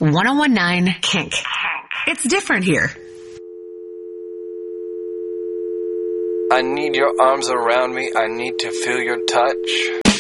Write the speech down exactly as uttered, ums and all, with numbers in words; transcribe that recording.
ten nineteen Kink. It's different here. I need your arms around me. I need to feel your touch.